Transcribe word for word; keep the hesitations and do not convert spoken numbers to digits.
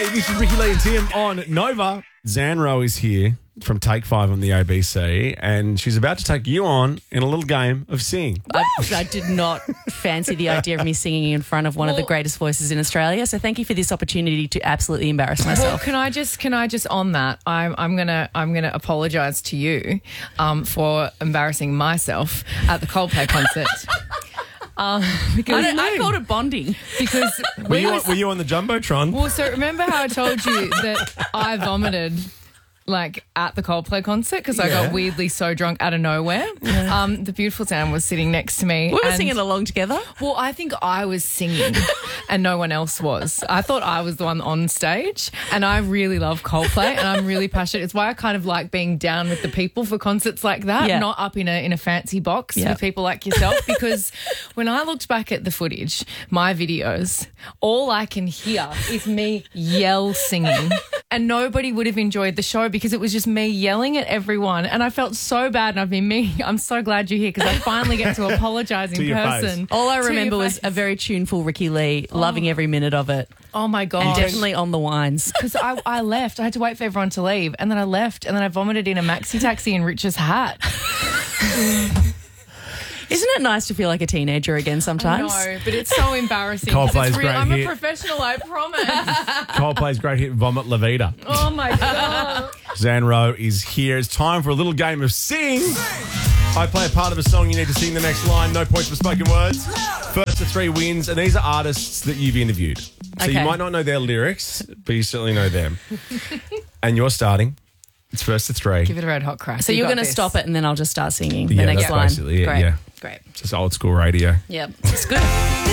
Hey, this is Ricky Lee and Tim on Nova. Zanro is here from Take Five on the A B C, and she's about to take you on in a little game of sing. I, I did not fancy the idea of me singing in front of one well, of the greatest voices in Australia. So thank you for this opportunity to absolutely embarrass well, myself. can I just can I just on that? I'm I'm gonna I'm gonna apologise to you um, for embarrassing myself at the Coldplay concert. Um, because I, don't- I called it bonding. because Were we you, was- were you on the Jumbotron? well, so remember how I told you that I vomited like at the Coldplay concert because I Yeah. got weirdly so drunk out of nowhere. Um, the beautiful Sam was sitting next to me. We were and- singing along together. Well, I think I was singing and no one else was. I thought I was the one on stage, and I really love Coldplay and I'm really passionate. It's why I kind of like being down with the people for concerts like that, Yeah. not up in a in a fancy box Yeah. with people like yourself. Because when I looked back at the footage, my videos, all I can hear is me yell singing. And nobody would have enjoyed the show because it was just me yelling at everyone. And I felt so bad, and I've been me. I'm so glad you're here because I finally get to apologise in To your face. person. All I To your remember was face. a very tuneful Ricky Lee, loving every minute of it. Oh my God. And definitely on the wines. Because I, I left. I had to wait for everyone to leave. And then I left. And then I vomited in a maxi taxi in Rich's hat. Isn't it nice to feel like a teenager again sometimes? No, but it's so embarrassing. 'cause Coldplay's it's real. great I'm hit. a professional, I promise. Coldplay's great hit, Vomit La Vida. Oh my God. Zanro is here. It's time for a little game of sing. I play a part of a song. You need to sing the next line. No points for spoken words. First to three wins. And these are artists that you've interviewed. So Okay. you might not know their lyrics, but you certainly know them. And you're starting. It's first to three. Give it a red hot crack. So You you're got going to this. stop it and then I'll just start singing the Yeah, next that's line. basically it, Great. yeah. Great. Just old school radio. Yep. It's good.